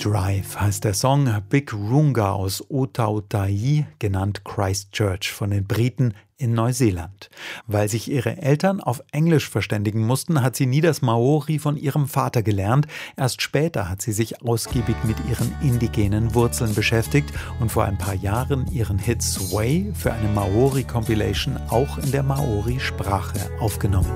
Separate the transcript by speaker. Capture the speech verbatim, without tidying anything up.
Speaker 1: Drive heißt der Song. Big Runga aus Otautai, genannt Christchurch von den Briten in Neuseeland. Weil sich ihre Eltern auf Englisch verständigen mussten, hat sie nie das Maori von ihrem Vater gelernt. Erst später hat sie sich ausgiebig mit ihren indigenen Wurzeln beschäftigt und vor ein paar Jahren ihren Hit Sway für eine Maori-Compilation auch in der Maori-Sprache aufgenommen.